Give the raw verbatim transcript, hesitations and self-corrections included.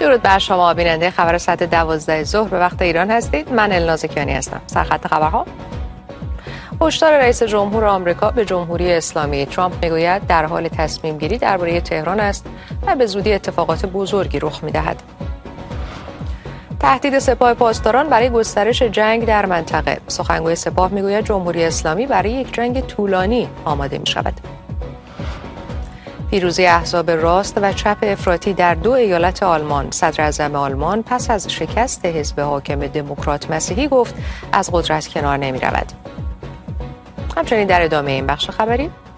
درود بر شما بیننده خبر ساعت دوازده ظهر به وقت ایران هستید. من الناز کیانی هستم. سرخط خبرها: هشدار رئیس جمهور آمریکا به جمهوری اسلامی. ترامپ میگوید در حال تصمیم گیری درباره تهران است و به زودی اتفاقات بزرگی رخ میدهد. تهدید سپاه پاسداران برای گسترش جنگ در منطقه. سخنگوی سپاه میگوید جمهوری اسلامی برای یک جنگ طولانی آماده می شود. پیروزی احزاب راست و چپ افراطی در دو ایالت آلمان. صدر اعظم آلمان پس از شکست حزب حاکم دموکرات مسیحی گفت از قدرت کنار نمی رود. همچنین در ادامه این بخش خبری